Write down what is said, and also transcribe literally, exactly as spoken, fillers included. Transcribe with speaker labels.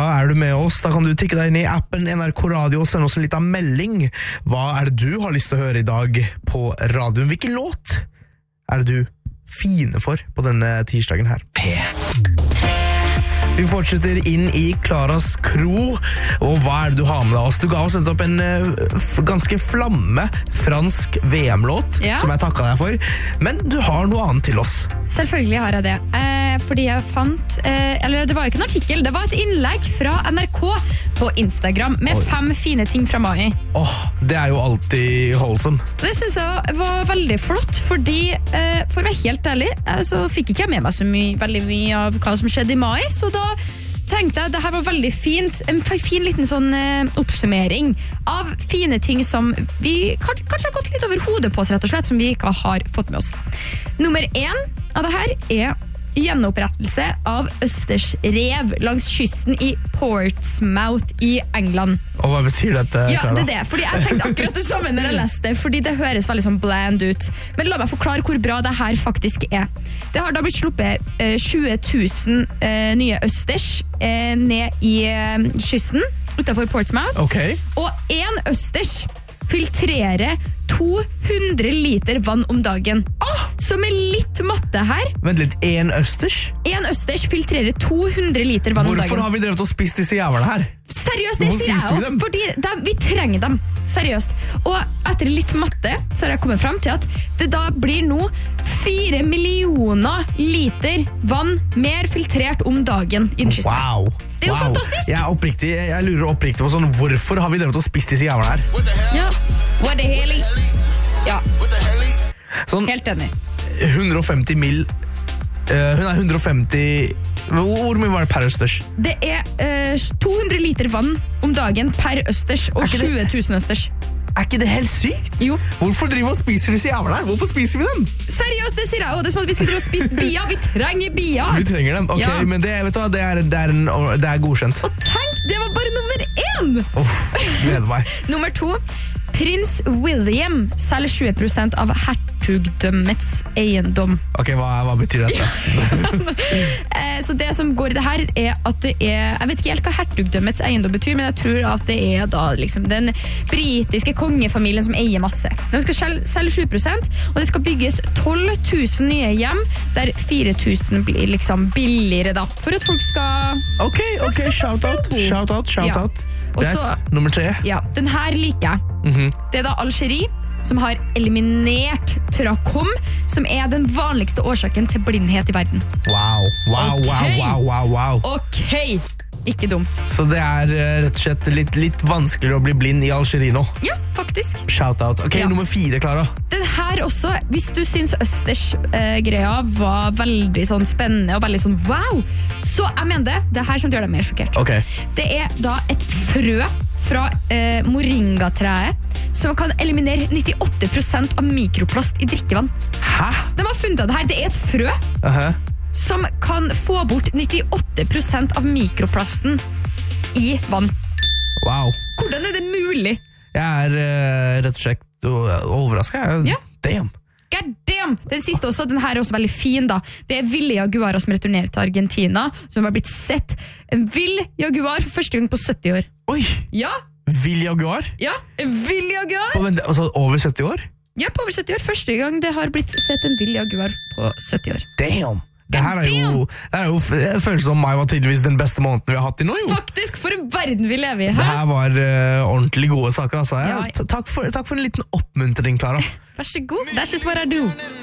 Speaker 1: er du med oss, da kan du tikke deg inn i appen N R K Radio og sende oss en liten melding. Hva er det du har lyst til å høre i dag på radioen? Hvilken låt er det du fine for på denne tirsdagen her? P tre. Vi fortsetter inn i Klaras kro, og hva er det du har med deg oss? Du ga oss nettopp en uh, ganske flamme fransk V M-låt,
Speaker 2: ja.
Speaker 1: som jeg takket deg for, men du har noe annet til oss.
Speaker 2: Selvfølgelig har jeg det, eh, fordi jeg fant, eh, eller det var jo ikke en artikkel, det var et innlegg fra N R K på Instagram med Oi. fem fine ting fra mai.
Speaker 1: Åh, oh, det er jo alltid wholesome.
Speaker 2: Det synes jeg var veldig flott, fordi eh, for å være helt ærlig, eh, så fikk ikke jeg med meg så mye, veldig mye av hva som skjedde i mai, så da tenkte jeg at det her var veldig fint, en fin liten sånn eh, oppsummering av fine ting som vi kanskje, kanskje har gått litt over hodet på oss, rett og slett, som vi ikke har fått med oss. Nummer én av det her er gjenopprettelse av Østers rev langs kysten i Portsmouth i England.
Speaker 1: Og hva betyr dette?
Speaker 2: Ja, det er det, fordi jeg tenkte akkurat det samme når jeg leste det, fordi det høres veldig sånn bland ut. Men la meg forklare hvor bra det her faktisk er. Det har da blitt sluppet eh, tjue tusen eh, nye østers eh, ned i eh, kysten utenfor Portsmouth.
Speaker 1: Okay.
Speaker 2: Og en østers filtrerer to hundre liter vann om dagen. Oh! Så med litt matte her...
Speaker 1: Vent litt, en østers?
Speaker 2: En østers filtrerer to hundre liter vann om dagen.
Speaker 1: Hvorfor har vi drevet og spist disse jævlene her?
Speaker 2: Seriøst, det sier jeg også, fordi de, vi trenger dem. Seriøst. Og etter litt matte så har jeg kommet frem til at det da blir nå fire millioner liter vann mer filtrert om dagen i den kysten.
Speaker 1: Wow.
Speaker 2: Det er jo
Speaker 1: wow.
Speaker 2: fantastisk.
Speaker 1: Jeg, er oppriktig, jeg lurer oppriktig på sånn, hvorfor har vi drevet og spist disse jævlene her?
Speaker 2: Ja. What the hell? Ja.
Speaker 1: Sånn,
Speaker 2: helt enig.
Speaker 1: hundre og femti mil uh, Hun er hundre og femti Hvor mye var det per østers?
Speaker 2: Det er uh, to hundre liter vann om dagen per østers og tjue tusen østers.
Speaker 1: Er ikke det helt sykt?
Speaker 2: Jo.
Speaker 1: Hvorfor driver vi og spiser disse jævlene her? Hvorfor spiser vi dem?
Speaker 2: Seriøst, det sier jeg også. Det er som at vi skulle drive og spise bia. Vi trenger bia.
Speaker 1: Vi trenger dem, ok,
Speaker 2: ja.
Speaker 1: Men det, vet du hva, det er, det, er en, det er godkjent.
Speaker 2: Og tenk, det var bare nummer én!
Speaker 1: Uff, gleder meg.
Speaker 2: Nummer to. Prins William selger tjue prosent av hertugdømmets eiendom.
Speaker 1: Ok, hva, hva betyr dette?
Speaker 2: Så det som går i det her er at det er, jeg vet ikke helt hva hertugdømmets eiendom betyr, men jeg tror at det er da liksom den britiske kongefamilien som eier masse. De skal selge tjue prosent, og det skal bygges tolv tusen nye hjem, der fire tusen blir liksom billigere da, for at folk skal...
Speaker 1: Ok, ok, shout out, shout out, shout
Speaker 2: ja.
Speaker 1: out.
Speaker 2: Også,
Speaker 1: nummer tre.
Speaker 2: Ja, den her liker jeg. Mm-hmm. Det er da Algerie som har eliminert trakom, som er den vanligste årsaken til blindhet i verden.
Speaker 1: Wow, wow,
Speaker 2: okay.
Speaker 1: wow, wow, wow.
Speaker 2: Ok, ikke dumt.
Speaker 1: Så det er uh, rett og slett litt, litt vanskeligere å bli blind i Algerie nå?
Speaker 2: Ja, faktisk.
Speaker 1: Shout out. Ok, ja. Nummer fire, Klara.
Speaker 2: Den her også, hvis du syns Østers-greia uh, var veldig sånn spennende og veldig sånn wow, så jeg mener det, det her kommer til å gjøre deg mer sjokkert.
Speaker 1: Okay.
Speaker 2: Det er da et frø fra uh, moringatreet som kan eliminere nittiåtte prosent av mikroplast i drikkevann.
Speaker 1: Hæ?
Speaker 2: De har funnet det her, det er et frø
Speaker 1: uh-huh.
Speaker 2: som kan få bort nittiåtte prosent av mikroplasten i vann.
Speaker 1: Wow.
Speaker 2: Hvordan er det mulig?
Speaker 1: Jeg er uh, rett og slett overrasket.
Speaker 2: Ja.
Speaker 1: Damn.
Speaker 2: God damn! Den siste også, den her er også veldig fin da. Det er ville jaguarer som returnerer til Argentina, som har blitt sett en vill jaguar for første gang på sytti år.
Speaker 1: Oi!
Speaker 2: Ja.
Speaker 1: Vill jaguar?
Speaker 2: Ja, en vill jaguar!
Speaker 1: Men, altså over sytti år?
Speaker 2: Ja, på over sytti år. Første gang det har blitt sett en vill jaguar på sytti år.
Speaker 1: Damn! Det her er jo, det er jo det føles som mai var tydeligvis den beste måneden vi har hatt i nå, jo.
Speaker 2: Faktisk, for en verden vi lever i her.
Speaker 1: Det her var uh, ordentlig gode saker, altså. Ja,
Speaker 2: ja.
Speaker 1: takk, for, takk for en liten oppmuntring, Klara.
Speaker 2: Vær så god. That's just what I do.